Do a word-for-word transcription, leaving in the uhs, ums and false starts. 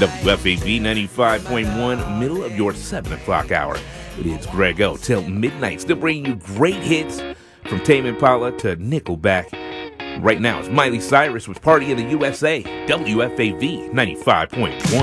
W F A V ninety-five point one, middle of your seven o'clock hour. It is Greg O till midnight, still bringing you great hits from Tame Impala to Nickelback. Right now, it's Miley Cyrus with Party in the U S A, W F A V ninety-five point one.